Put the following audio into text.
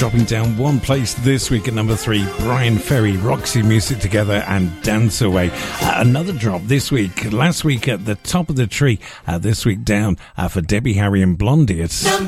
dropping down one place this week at number 3. Brian Ferry, Roxy Music Together and Dance Away. Another drop this week. Last week at the top of the tree. This week down for Debbie Harry and Blondie. It's